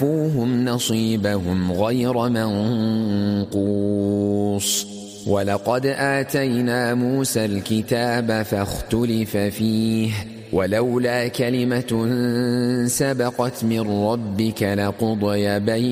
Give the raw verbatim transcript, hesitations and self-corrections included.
وَأَوْفُوهُمْ نَصِيبَهُمْ غَيْرَ مَنقُوصٍ وَلَقَدْ آتَيْنَا مُوسَى الْكِتَابَ فَاخْتُلِفَ فِيهِ وَلَوْلَا كَلِمَةٌ سَبَقَتْ مِنْ رَبِّكَ لَقُضِيَ بَيْنَهُمْ